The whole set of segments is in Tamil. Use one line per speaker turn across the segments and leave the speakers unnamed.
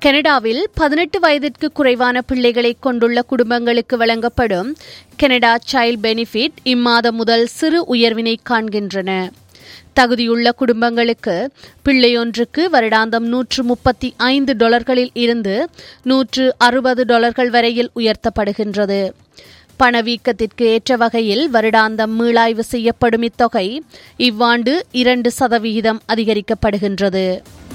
கனடாவில் 18 வயதிற்கு குறைவான பிள்ளைகளை கொண்டுள்ள குடும்பங்களுக்கு வழங்கப்படும் கனடா சைல்ட் பெனிஃபிட் இம்மாதம் முதல் சிறு உயர்வினை காண்கின்றன. தகுதியுள்ள குடும்பங்களுக்கு பிள்ளையொன்றுக்கு வருடாந்தம் $135 இருந்து $160 வரையில் உயர்த்தப்படுகின்றது. பணவீக்கத்திற்கு ஏற்ற வகையில் வருடாந்தம் மீளாய்வு செய்யப்படும் இத்தொகை இவ்வாண்டு 2% அதிகரிக்கப்படுகின்றது.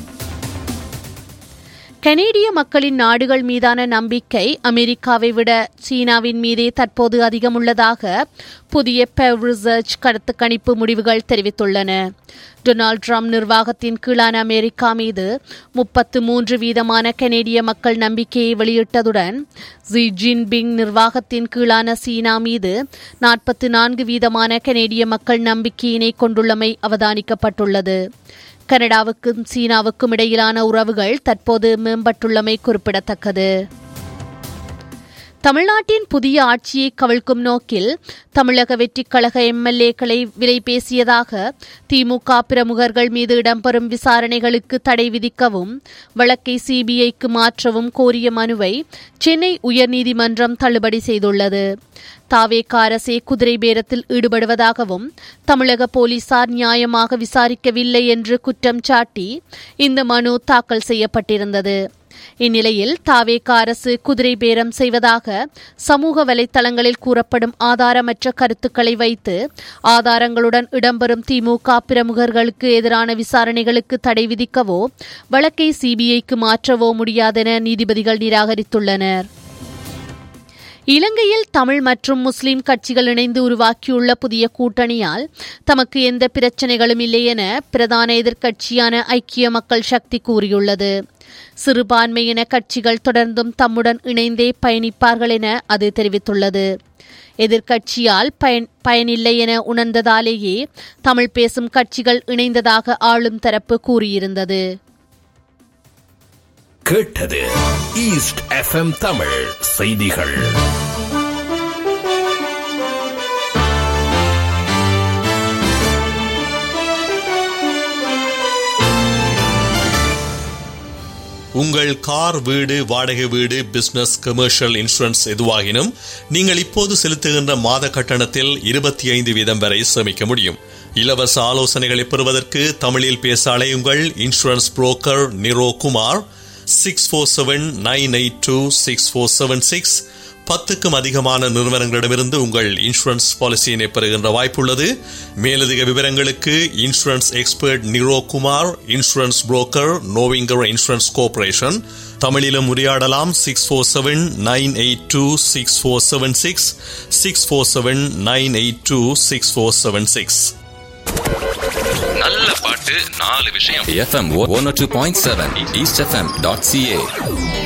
கனேடிய மக்களின் நாடுகள் மீதான நம்பிக்கை அமெரிக்காவை விட சீனாவின் மீதே தற்போது அதிகம் உள்ளதாக புதிய பெவ் ரிசர்ச் கருத்து கணிப்பு முடிவுகள் தெரிவித்துள்ளன. டொனால்ட் ட்ரம்ப் நிர்வாகத்தின் கீழான அமெரிக்கா மீது 33% கனேடிய மக்கள் நம்பிக்கையை வெளியிட்டதுடன் ஜி ஜின்பிங் நிர்வாகத்தின் கீழான சீனா மீது 44% கனேடிய மக்கள் நம்பிக்கையினை கொண்டுள்ளமை அவதானிக்கப்பட்டுள்ளது. கனடாவுக்கும் சீனாவுக்கும் இடையிலான உறவுகள் தற்போது மேம்பட்டுள்ளமை குறிப்பிடத்தக்கது. தமிழ்நாட்டின் புதிய ஆட்சியை கவிழ்க்கும் நோக்கில் தமிழக வெற்றிக் கழக எம்எல்ஏக்களை விலை பேசியதாக திமுக பிரமுகர்கள் மீது இடம்பெறும் விசாரணைகளுக்கு தடை விதிக்கவும் வழக்கை சிபிஐக்கு மாற்றவும் கோரிய மனுவை சென்னை உயர்நீதிமன்றம் தள்ளுபடி செய்துள்ளது. தாவேக அரசே குதிரை பேரத்தில் ஈடுபடுவதாகவும் தமிழக போலீசார் நியாயமாக விசாரிக்கவில்லை என்று குற்றம் சாட்டி இந்த மனு தாக்கல் செய்யப்பட்டிருந்தது. இந்நிலையில் தாவேக அரசு குதிரை பேரம் செய்வதாக சமூக வலைத்தளங்களில் கூறப்படும் ஆதாரமற்ற கருத்துக்களை வைத்து ஆதாரங்களுடன் இடம்பெறும் திமுக பிரமுகர்களுக்கு எதிரான விசாரணைகளுக்கு தடை விதிக்கவோ வழக்கை சிபிஐக்கு மாற்றவோ முடியாதென நீதிபதிகள் நிராகரித்துள்ளனர். இலங்கையில் தமிழ் மற்றும் முஸ்லிம் கட்சிகள் இணைந்து உருவாக்கியுள்ள புதிய கூட்டணியால் தமக்கு எந்த பிரச்சனைகளும் இல்லை என பிரதான எதிர்க்கட்சியான ஐக்கிய மக்கள் சக்தி கூறியுள்ளது. சிறுபான்மையின கட்சிகள் தொடர்ந்தும் தம்முடன் இணைந்தே பயணிப்பார்கள் என அது தெரிவித்துள்ளது. எதிர்க்கட்சியால் பயனில்லை என உணர்ந்ததாலேயே தமிழ் பேசும் கட்சிகள் இணைந்ததாக ஆளும் தரப்பு கூறியிருந்தது.
கேட்டது ஈஸ்ட் எஃப்எம் தமிழ் செய்திகள்.
உங்கள் கார், வீடு, வாடகை வீடு, பிசினஸ், கமர்ஷியல் இன்சூரன்ஸ் எதுவாகினும் நீங்கள் இப்போது செலுத்துகின்ற மாத கட்டணத்தில் 25% வரை சேமிக்க முடியும். இலவச ஆலோசனைகளை பெறுவதற்கு தமிழில் பேச அழையுங்கள். Insurance broker Niro Kumar 6479826476. 10க்கும் அதிகமான நிறுவனங்களிடமிருந்து உங்கள் இன்சூரன்ஸ் பாலிசியினை பெறுகின்ற வாய்ப்புள்ளது. மேலதிக விவரங்களுக்கு insurance expert Niro Kumar, insurance broker நோவிங்கர் insurance corporation. தமிழிலும் உரையாடலாம். 6479826476 6479826476.
நல்ல பாட்டு 4 விஷயம்.
FM 102.7 eastfm.ca